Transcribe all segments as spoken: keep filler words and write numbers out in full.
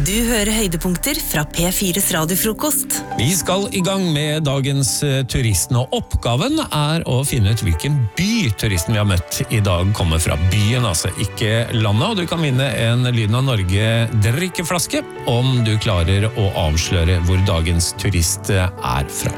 Du hører høydepunkter fra P fires radiofrokost. Vi skal i gang med dagens uh, turisten, og oppgaven er å finne ut hvilken by turisten vi har møtt i dag kommer fra. Byen, altså, ikke landet, og du kan vinne en Lyden av Norge drikkeflaske om du klarer å avsløre hvor dagens turist er fra.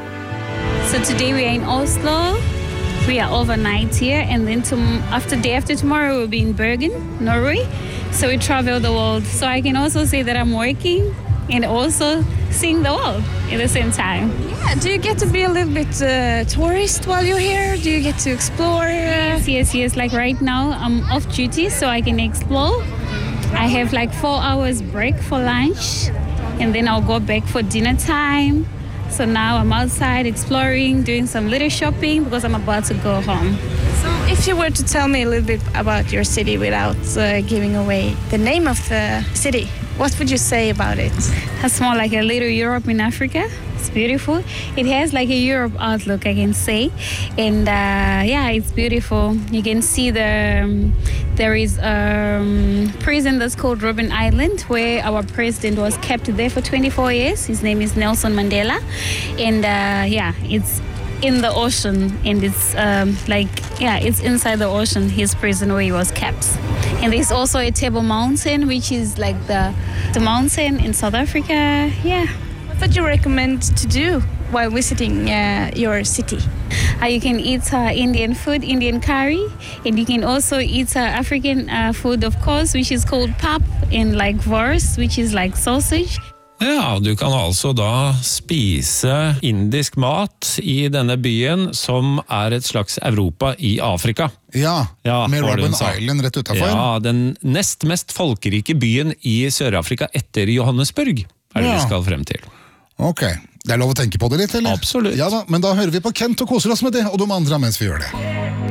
So today we are in Oslo. We are overnight here, and then tom- after day after tomorrow we'll be in Bergen, Norway. So we travel the world. So I can also say that I'm working and also seeing the world at the same time. Yeah, do you get to be a little bit uh, tourist while you're here? Do you get to explore? Uh... Yes, yes, yes. Like right now I'm off duty, so I can explore. I have like four hours break for lunch, and then I'll go back for dinner time. So now I'm outside exploring, doing some little shopping because I'm about to go home. So if you were to tell me a little bit about your city without uh, giving away the name of the city, what would you say about it? It's more like a little Europe in Africa. It's beautiful. It has like a Europe outlook, I can say. And uh, yeah, it's beautiful. You can see the, um, there is a um, prison that's called Robben Island, where our president was kept there for twenty-four years. His name is Nelson Mandela. And uh, yeah, it's in the ocean, and it's um, like, yeah, it's inside the ocean, his prison where he was kept. And there's also a Table Mountain, which is like the, the mountain in South Africa, yeah. What would you recommend to do while visiting uh, your city? Uh, you can eat uh, Indian food, Indian curry, and you can also eat uh, African uh, food, of course, which is called pap, and like vors, which is like sausage. Ja, du kan altså da spise indisk mat i denne byen som er et slags Europa i Afrika. Ja, Ja, med var det Robben hun sa. Island rett utenfor. Ja, den nest mest folkerike byen i Sør-Afrika etter Johannesburg, er det Ja. vi skal frem til. Ok, det er lov å tenke på det litt, eller? Absolutt. Ja da, men da hører vi på Kent og koser oss med det, og de andre mens vi gjør det.